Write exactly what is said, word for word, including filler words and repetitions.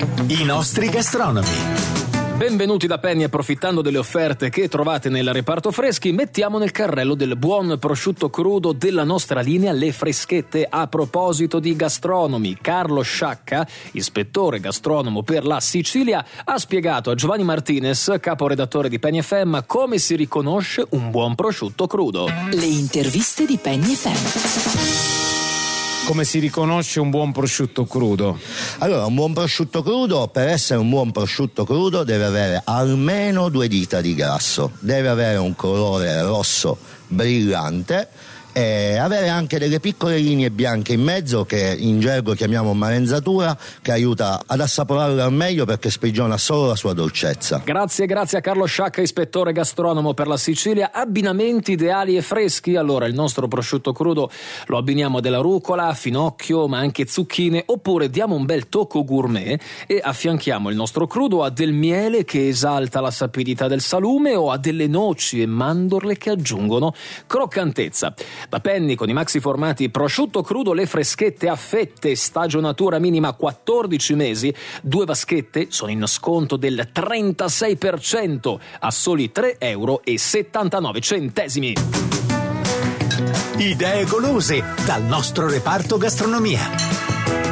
I nostri gastronomi. Benvenuti da Penny. Approfittando delle offerte che trovate nel reparto freschi, mettiamo nel carrello del buon prosciutto crudo della nostra linea le freschette. A proposito di gastronomi, Carlo Sciacca, ispettore gastronomo per la Sicilia, ha spiegato a Giovanni Martinez, caporedattore di Penny F M, come si riconosce un buon prosciutto crudo. Le interviste di Penny F M. Come si riconosce un buon prosciutto crudo? Allora, un buon prosciutto crudo, per essere un buon prosciutto crudo, deve avere almeno due dita di grasso, deve avere un colore rosso brillante e avere anche delle piccole linee bianche in mezzo che in gergo chiamiamo marenzatura, che aiuta ad assaporarlo al meglio perché sprigiona solo la sua dolcezza. Grazie, grazie a Carlo Sciacca, ispettore gastronomo per la Sicilia. Abbinamenti ideali e freschi. Allora, il nostro prosciutto crudo lo abbiniamo a della rucola, finocchio, ma anche zucchine, oppure diamo un bel tocco gourmet e affianchiamo il nostro crudo a del miele che esalta la sapidità del salume o a delle noci e mandorle che aggiungono croccantezza. Da Penny, con i maxi formati prosciutto crudo, le freschette a fette, stagionatura minima quattordici mesi, due vaschette sono in sconto del trentasei per cento a soli tre euro e settantanove centesimi. Idee golose dal nostro reparto gastronomia.